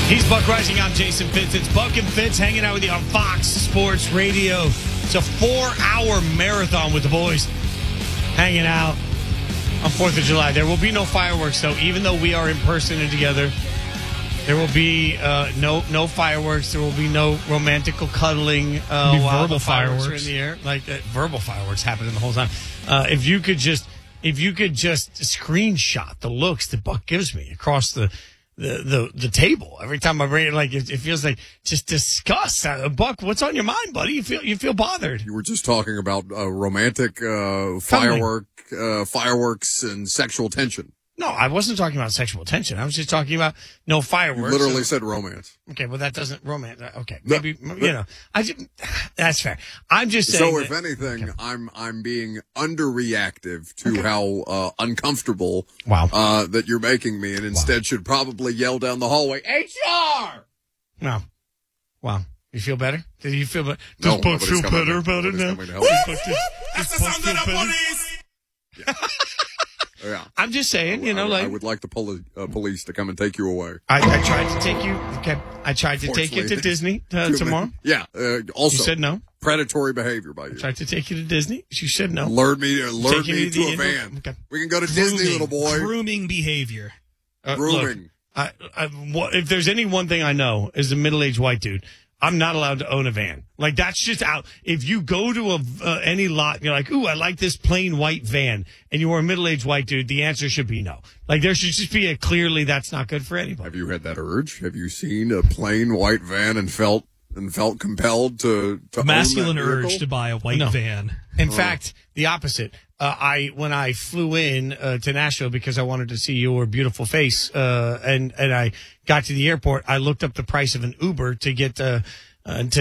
He's Buck Rising. I'm Jason Fitz. It's Buck and Fitz hanging out with you on Fox Sports Radio. It's a 4-hour marathon with the boys hanging out on 4th of July. There will be no fireworks, though, even though we are in person and together. There will be no fireworks. There will be no romantical cuddling while the fireworks are in the air. Like verbal fireworks happening the whole time. If you could just screenshot the looks that Buck gives me across the table every time I bring it, like it feels like just disgust. Buck, what's on your mind, buddy? You feel bothered. You were just talking about romantic fireworks and sexual tension. No, I wasn't talking about sexual tension. I was just talking about no fireworks. You literally said romance. Okay, well that doesn't romance. Okay, maybe that's fair. I'm just saying. So if anything, okay. I'm being underreactive to how uncomfortable that you're making me, and instead should probably yell down the hallway, HR. No, wow. You feel better? Did you feel better? Does Buck feel better about it now? That's the sound of the police. Yeah. Yeah. I'm just saying, I would like the police to come and take you away. I tried to take you. Okay, I tried to take you to Disney tomorrow. Yeah. Also, you said no. Predatory behavior by you. I tried to take you to Disney. You said no. Lured me to a van. Okay. We can go to Disney, little boy. Grooming behavior. Grooming. Look, if there's any one thing I know as a middle-aged white dude, I'm not allowed to own a van. Like, that's just out. If you go to any lot, and you're like, ooh, I like this plain white van, and you are a middle-aged white dude, the answer should be no. Like, there should just be clearly that's not good for anybody. Have you had that urge? Have you seen a plain white van and felt compelled to masculine own that urge to buy a white van? In fact, the opposite. When I flew in to Nashville because I wanted to see your beautiful face, and I got to the airport, I looked up the price of an Uber to get to